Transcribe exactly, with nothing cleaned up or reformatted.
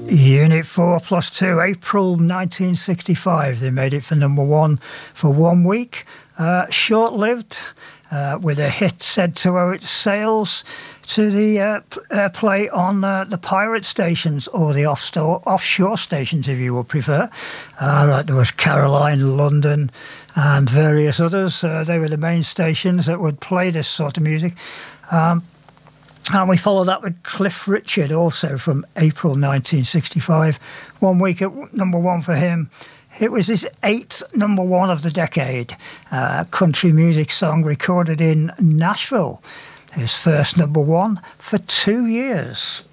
Unit four plus two, April nineteen sixty-five. They made it for number one for one week. Uh, short-lived, uh, with a hit said to owe its sales to the uh, uh, play on uh, the pirate stations, or the off-store, offshore stations, if you would prefer. Uh, like there was Caroline, London, and various others. Uh, they were the main stations that would play this sort of music. Um, And we follow that with Cliff Richard, also from April nineteen sixty-five. One week at number one for him. It was his eighth number one of the decade. Uh, country music song recorded in Nashville. His first number one for two years.